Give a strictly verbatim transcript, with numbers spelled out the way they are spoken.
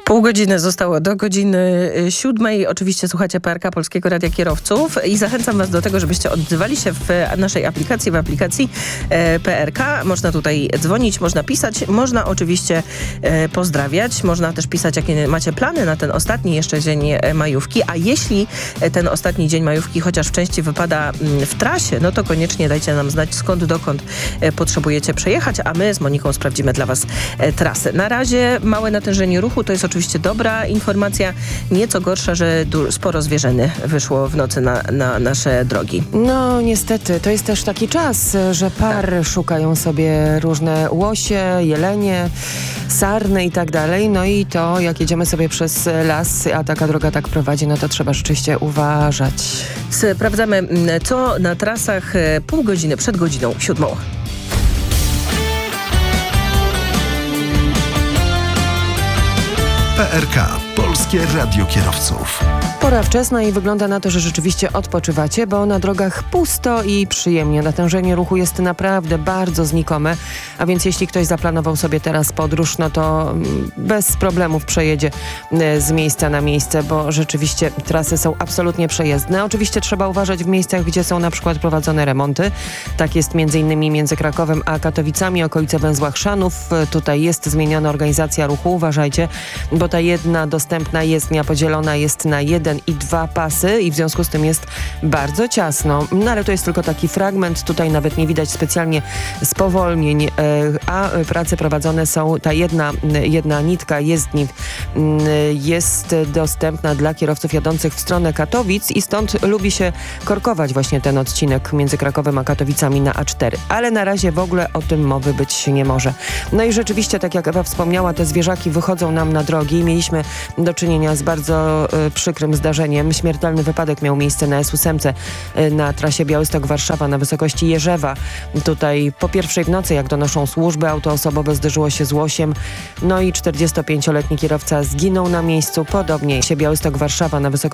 Pół godziny zostało do godziny siódmej. Oczywiście słuchacie P R K, Polskiego Radia Kierowców, i zachęcam was do tego, żebyście odzywali się w naszej aplikacji, w aplikacji P R K. Można tutaj dzwonić, można pisać, można oczywiście pozdrawiać, można też pisać, jakie macie plany na ten ostatni jeszcze dzień majówki, a jeśli ten ostatni dzień majówki chociaż w części wypada w trasie, no to koniecznie dajcie nam znać, skąd dokąd potrzebujecie przejechać, a my z Moniką sprawdzimy dla was trasę. Na razie małe natężenie ruchu, to jest oczywiście dobra informacja, nieco gorsza, że du- sporo zwierzyny wyszło w nocy na, na nasze drogi. No niestety, to jest też taki czas, że par tak. szukają sobie różne łosie, jelenie, sarny i tak dalej. No i to, jak jedziemy sobie przez las, a taka droga tak prowadzi, no to trzeba rzeczywiście uważać. Sprawdzamy, co na trasach pół godziny przed godziną siódmą. P R K. Polskie Radio Kierowców. Pora wczesna i wygląda na to, że rzeczywiście odpoczywacie, bo na drogach pusto i przyjemnie. Natężenie ruchu jest naprawdę bardzo znikome, a więc jeśli ktoś zaplanował sobie teraz podróż, no to bez problemów przejedzie z miejsca na miejsce, bo rzeczywiście trasy są absolutnie przejezdne. Oczywiście trzeba uważać w miejscach, gdzie są na przykład prowadzone remonty. Tak jest między innymi między Krakowem a Katowicami, okolice węzła Chrzanów. Tutaj jest zmieniona organizacja ruchu, uważajcie, bo ta jedna dostępna jezdnia podzielona jest na jeden i dwa pasy i w związku z tym jest bardzo ciasno. No ale to jest tylko taki fragment, tutaj nawet nie widać specjalnie spowolnień, a prace prowadzone są, ta jedna, jedna nitka jezdni jest dostępna dla kierowców jadących w stronę Katowic i stąd lubi się korkować właśnie ten odcinek między Krakowem a Katowicami na A cztery. Ale na razie w ogóle o tym mowy być nie może. No i rzeczywiście, tak jak Ewa wspomniała, te zwierzaki wychodzą nam na drogi. Mieliśmy do czynienia z bardzo y, przykrym zdarzeniem. Śmiertelny wypadek miał miejsce na S osiem y, na trasie Białystok-Warszawa na wysokości Jerzewa. Tutaj po pierwszej w nocy, jak donoszą służby, auto osobowe zderzyło się z łosiem. No i czterdziestopięcioletni kierowca zginął na miejscu. Podobnie się Białystok-Warszawa na wysokości